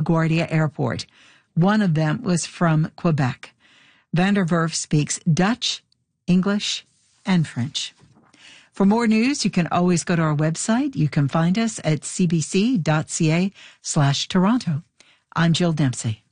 LaGuardia Airport. One of them was from Quebec. Van der Werf speaks Dutch, English, and French. For more news, you can always go to our website. You can find us at cbc.ca/Toronto. I'm Jill Dempsey.